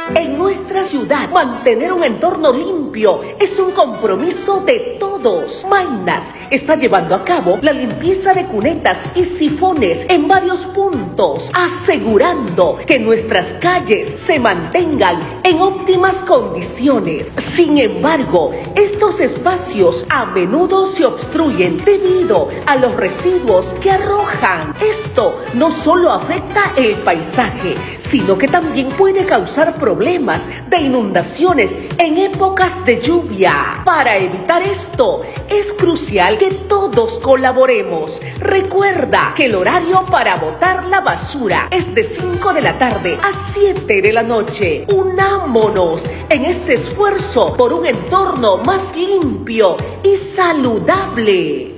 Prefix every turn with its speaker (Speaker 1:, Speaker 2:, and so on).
Speaker 1: En nuestra ciudad, mantener un entorno limpio es un compromiso de todos. Mainas está llevando a cabo la limpieza de cunetas y sifones en varios puntos, asegurando que nuestras calles se mantengan en óptimas condiciones. Sin embargo, estos espacios a menudo se obstruyen debido a los residuos que arrojan. Esto no solo afecta el paisaje, sino que también puede causar problemas de inundaciones en épocas de lluvia. Para evitar esto, es crucial que todos colaboremos. Recuerda que el horario para botar la basura es de 5 de la tarde a 7 de la noche. Unámonos en este esfuerzo por un entorno más limpio y saludable.